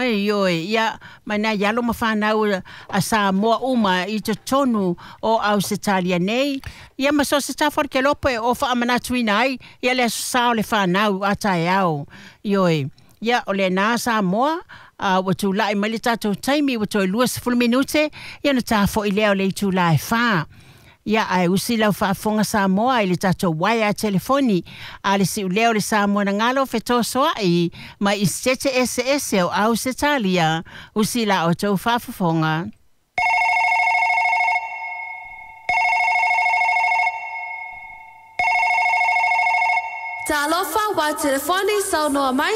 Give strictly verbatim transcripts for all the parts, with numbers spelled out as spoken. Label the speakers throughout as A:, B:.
A: Ioi, ia, mana yalo mawhanau a Samoa uma i te tonu o Ausitalia nei. Ia maso se tawhar ke lope o wha amanatuina ai, ia le sao le whanau atai au. Ioi, ia o le nā Samoa, uh, watu lai mali tatou taimi, watu luas full minute, ia na tafo i leo le tu lai wha. Ia ai usi lau whaafonga Samoa i le tatou waia telefoni a le si uleo le Samoa na ngalo fetosoa i ma i sete S S o Ausitalia usi la o tau whaafonga.
B: Ta alofa wa telefoni sau noa mai.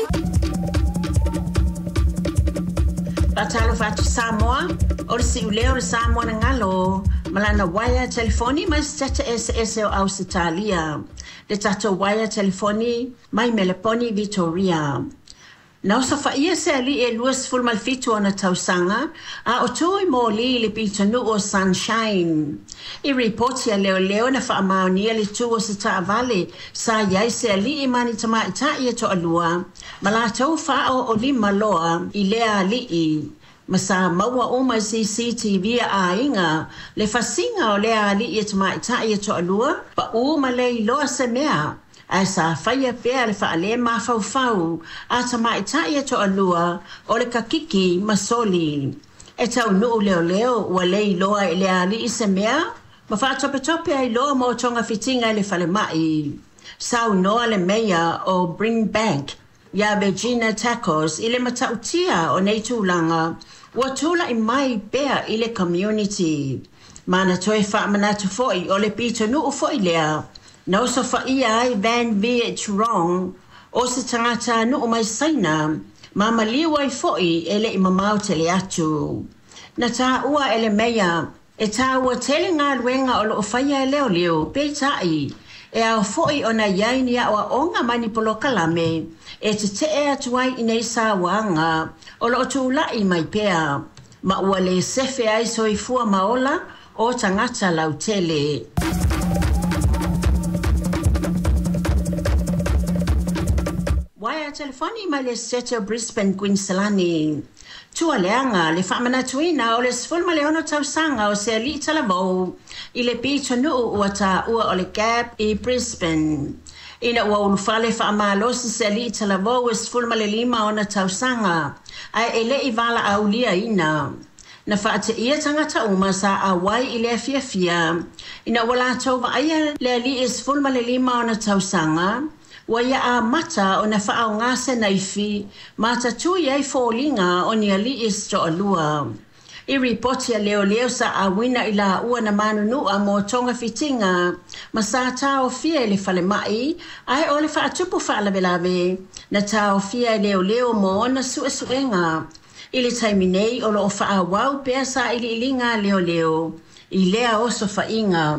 C: Ta alofa tu Samoa o le si uleo le Samoa na ngalo malana waya telefoni mai sete S S o Ausitalia. Le tato waya telefoni mai Meleponi Victoria. Na osa whaia se ali e luas fulmal fitu ana tausanga a o tui mo li le pitanu o Sunshine. I reportia leo leo na wha amaonia le tu o se taavale sa iai se ali i mani tama ita ia to alua. Malatou wha o o lima loa i lea ali i. Masa maua uma C C T V a inga le fasinga o lea ali i tama ita ia to alua pa uma le loa se mea. Ai sa whaia pēr le wha le mawhauwhau a tama ita ia to alua o le kakiki masoli. E tau nuu leo leo ua lei loa i lea ali i se mea ma wha tope tope ai loa mo tonga fitinga i le whale mai. Sau noa le mea o Bring Bank ia Virginia Tacos i le matautia o nei tūlanga ua tūla i mai pēr i le community. Mana toi wha manatu foi o le pito nuu foi lea. Na osa whaia ai Van Viet Wrong o se tangata nuu mai saina ma maliwa i foi e le i mamau tele atu. Na tā ua ele mea e tā ua tele ngā luenga o lo whaia e leo leo pe tai e au foi o na yaini a o onga manipolo kalame e te te e atuai i nei sā wanga o lo tūlai mai pea ma ua le sefe ai soifua maola o tangata lau tele. Waya telefoni mai le sete o Brisbane Queenslandi. Tua leanga le whamanatuina o le sfulma le ono tausanga o se li talavou i le pito nuu ua ta ua o le Gap i Brisbane. Ina ua unufale whaamalosi se li talavou e sfulma le lima ona tausanga ai e le i vala aulia ina. Na whaate ia tangata uma sa awai i le fia fia. Ina wala tau wa aia le li e sfulma le lima ona tausanga. Wa ia a mata o na whaau ngase naifi, mata tui ai fōlinga o ni ali isto alua. I ripotia leo leo sa a wina i la ua na manunua mo tonga fitinga, ma sa tau fia le whale mai, ai o le whaatupu whaalawelawe, na tau fia leo leo mo na sue suenga. I le taiminei o lo o whaawau pea sa ili ilinga leo leo, i lea oso whainga.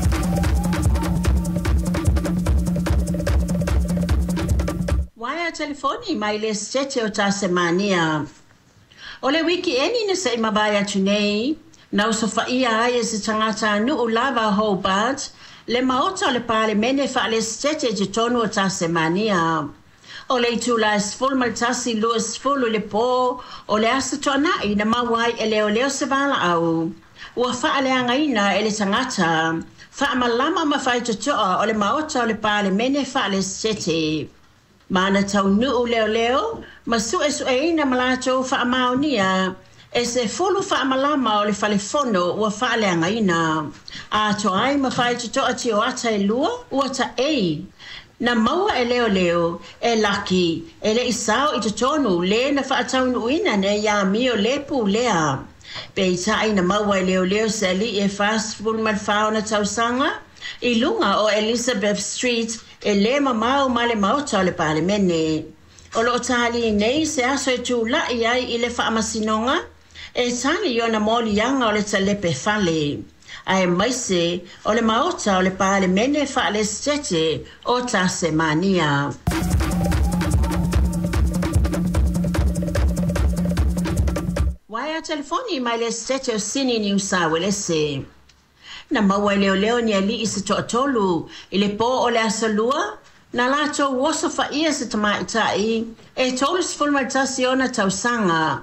C: Waya telefoni mai le sete o Tasemania. O le wiki eni na se mabaya tunei, na uso whaia ai e se tangata nuu lava Hobart, le maota le pale mene wha le sete te tonu o Tasemania. O le itu la sful maltasi lua sfulu le po, o le asa tona i na mawai e leo leo se vala au. Ua wha le angaina e le tangata, wha malama ma whai totoa o le maota o le pale mene wha le sete. Mana tau nuu leo leo, ma su e su e ina malato wha amaonia, e se fulu wha amalama o le whalefono ua wha leanga ina. A to ai ma whai tuto ati o ata e lua, ua ta ei. Na maua e leo leo, e laki, e le isao i tutonu, le na wha atau nuina ne ya mio lepu lea. Pe itai na maua e leo leo se li e fast food malfao na tausanga, i lunga o Elizabeth Street, e le mamau ma le mauta o le pale mene. O lo tali nei se aso e tu la i ai i le whaamasinonga, e tali yo na moli yanga o le talepe fale. Ai maise o le mauta o le pale mene whaale sete o Tasemania. Waya telefoni mai le sete o Sini New South Wales. Na maua leo leo ni ali i se to'atolu i le po o le asalua, na lato woso whaia se tama itai, e tolu sifulma tasi ona tausanga,